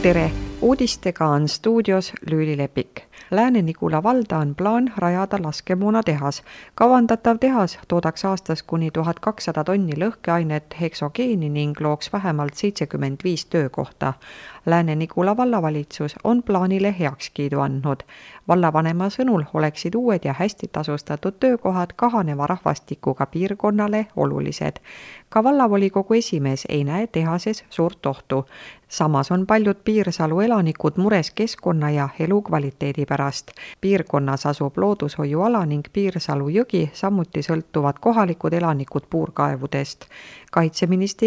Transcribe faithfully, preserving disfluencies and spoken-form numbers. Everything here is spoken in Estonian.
Tere! Uudistega on stuudios Lüüli Lepik. Lääne-Nigula valda on plaan rajada laskemoonatehas. Kavandatav tehas toodaks aastas kuni tuhat kakssada tonni lõhkeainet heksogeeni ning looks vähemalt seitsekümmend viis töökohta. Lääne-Nigula vallavalitsus on plaanile heakskiidu andnud. Vallavanema sõnul oleksid uued ja hästi tasustatud töökohad kahaneva rahvastikuga piirkonnale olulised. Ka vallavolikogu esimees ei näe tehases suurt ohtu. Samas on paljud Piirsalu elanikud mures keskkonna ja elukvaliteedi pärast. Piirkonnas asub loodushoiuala ning Piirsalu jõgi, samuti sõltuvad kohalikud elanikud puurkaevudest. Kaitseministeerium